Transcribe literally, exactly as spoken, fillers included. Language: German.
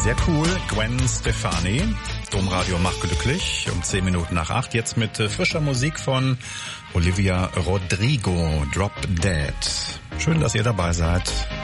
Sehr cool. Gwen Stefani. Domradio macht glücklich. Um zehn Minuten nach acht. Jetzt mit frischer Musik von Olivia Rodrigo. Drop Dead. Schön, dass ihr dabei seid.